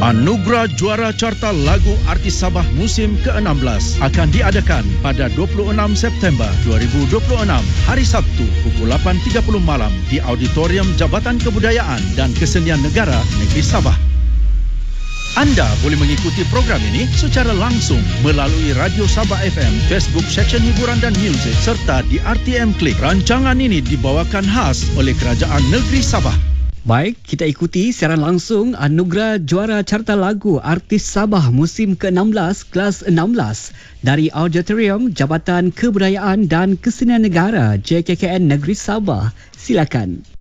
Anugerah Juara Carta Lagu Artis Sabah musim ke-16 akan diadakan pada 26 September 2026 hari Sabtu pukul 8.30 malam di Auditorium Jabatan Kebudayaan dan Kesenian Negara Negeri Sabah. Anda boleh mengikuti program ini secara langsung melalui Radio Sabah FM, Facebook Seksyen Hiburan dan Muzik serta di RTM Klik. Rancangan ini dibawakan khas oleh Kerajaan Negeri Sabah. Baik, kita ikuti siaran langsung Anugerah Juara Carta Lagu Artis Sabah musim ke-16 kelas 16 dari Auditorium Jabatan Kebudayaan dan Kesenian Negara JKKN Negeri Sabah. Silakan.